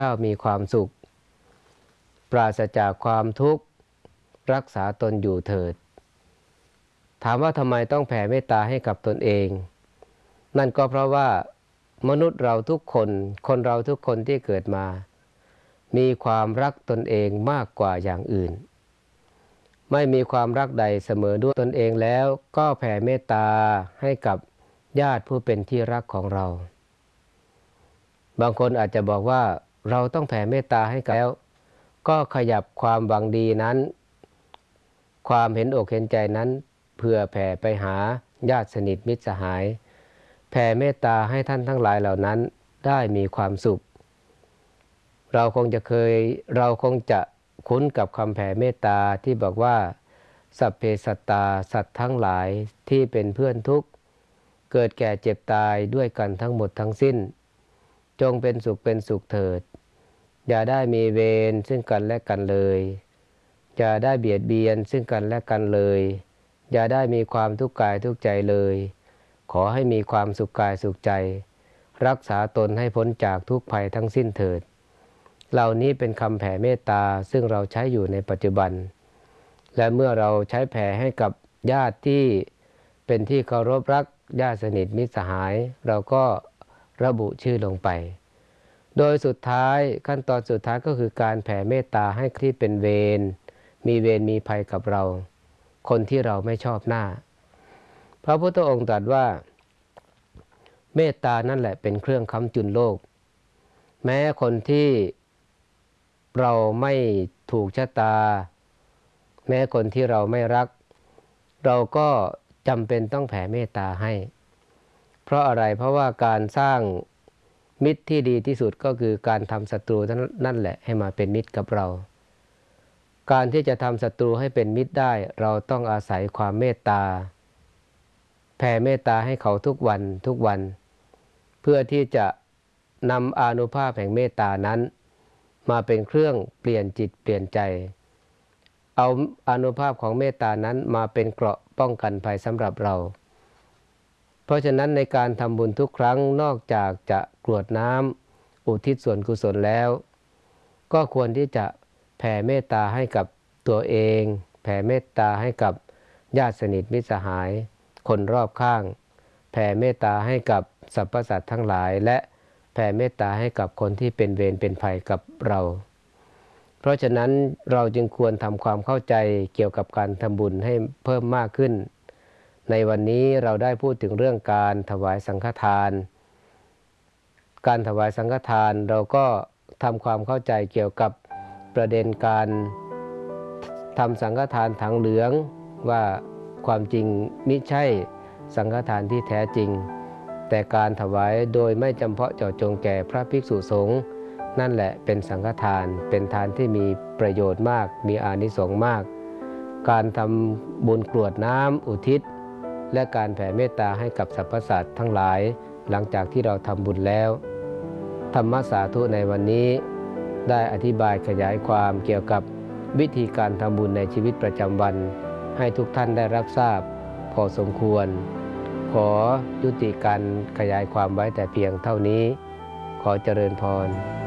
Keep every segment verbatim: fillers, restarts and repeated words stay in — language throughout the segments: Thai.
เจ้ามีความสุขปราศจากความทุกข์รักษาตนอยู่เถิดถามว่าทำไมต้องแผ่เมตตาให้กับตนเองนั่นก็เพราะว่ามนุษย์เราทุกคนคนเราทุกคนที่เกิดมามีความรักตนเองมากกว่าอย่างอื่นไม่มีความรักใดเสมอด้วยตนเองแล้วก็แผ่เมตตาให้กับญาติผู้เป็นที่รักของเราบางคนอาจจะบอกว่าเราต้องแผ่เมตตาให้กับแล้วก็ขยับความหวังดีนั้นความเห็นอกเห็นใจนั้นเพื่อแผ่ไปหาญาติสนิทมิตรสหายแผ่เมตตาให้ท่านทั้งหลายเหล่านั้นได้มีความสุขเราคงจะเคยเราคงจะคุ้นกับคำแผ่เมตตาที่บอกว่าสัพเพสัตตาสัตว์ทั้งหลายที่เป็นเพื่อนทุกข์เกิดแก่เจ็บตายด้วยกันทั้งหมดทั้งสิ้นจงเป็นสุขเป็นสุขเถิดอย่าได้มีเวรซึ่งกันและกันเลยอย่าได้เบียดเบียนซึ่งกันและกันเลยอย่าได้มีความทุกข์กายทุกข์ใจเลยขอให้มีความสุขกายสุขใจรักษาตนให้พ้นจากทุกภัยทั้งสิ้นเถิดเหล่านี้เป็นคำแผ่เมตตาซึ่งเราใช้อยู่ในปัจจุบันและเมื่อเราใช้แผ่ให้กับญาติที่เป็นที่เคารพรักญาติสนิทมิตรสหายเราก็ระบุชื่อลงไปโดยสุดท้ายขั้นตอนสุดท้ายก็คือการแผ่เมตตาให้ที่เป็นเวรมีเวรมีภัยกับเราคนที่เราไม่ชอบหน้าพระพุทธองค์ตรัสว่าเมตตานั่นแหละเป็นเครื่องค้ำจุนโลกแม้คนที่เราไม่ถูกชะตาแม้คนที่เราไม่รักเราก็จำเป็นต้องแผ่เมตตาให้เพราะอะไรเพราะว่าการสร้างมิตรที่ดีที่สุดก็คือการทำศัตรูนั่นแหละให้มาเป็นมิตรกับเราการที่จะทำศัตรูให้เป็นมิตรได้เราต้องอาศัยความเมตตาแผ่เมตตาให้เขาทุกวันทุกวันเพื่อที่จะนำอานุภาพแห่งเมตตานั้นมาเป็นเครื่องเปลี่ยนจิตเปลี่ยนใจเอาอานุภาพของเมตตานั้นมาเป็นเกราะป้องกันภัยสำหรับเราเพราะฉะนั้นในการทำบุญทุกครั้งนอกจากจะกรวดน้ำอุทิศส่วนกุศลแล้วก็ควรที่จะแผ่เมตตาให้กับตัวเองแผ่เมตตาให้กับญาติสนิทมิตรสหายคนรอบข้างแผ่เมตตาให้กับสรรพสัตว์ทั้งหลายและแผ่เมตตาให้กับคนที่เป็นเวรเป็นภัยกับเราเพราะฉะนั้นเราจึงควรทำความเข้าใจเกี่ยวกับการทำบุญให้เพิ่มมากขึ้นในวันนี้เราได้พูดถึงเรื่องการถวายสังฆทานการถวายสังฆทานเราก็ทำความเข้าใจเกี่ยวกับประเด็นการทำสังฆทานถังเหลืองว่าความจริงมิใช่สังฆทานที่แท้จริงแต่การถวายโดยไม่จำเพาะเจาะจงแก่พระภิกษุสงฆ์นั่นแหละเป็นสังฆทานเป็นทานที่มีประโยชน์มากมีอานิสงส์มากการทำบุญกรวดน้ำอุทิศและการแผ่เมตตาให้กับสรรพสัตว์ทั้งหลายหลังจากที่เราทำบุญแล้วธรรมสาธุในวันนี้ได้อธิบายขยายความเกี่ยวกับวิธีการทำบุญในชีวิตประจำวันให้ทุกท่านได้รับทราบพอสมควรขอยุติการขยายความไว้แต่เพียงเท่านี้ขอเจริญพร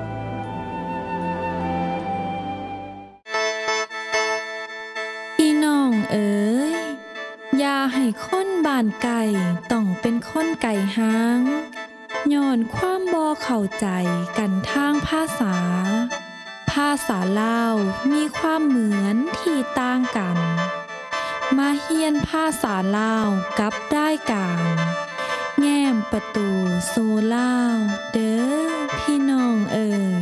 พี่น้องเอ๋ยอย่าให้คนบ้านไก่ต้องเป็นคนไก่หางย้อนความบ่เข้าใจกันทางภาษาภาษาลาวมีความเหมือนที่ต่างกันมาเรียนภาษาลาวกับรายการแง้มประตูสู่ลาวเด้อพี่น้องเอ๋ย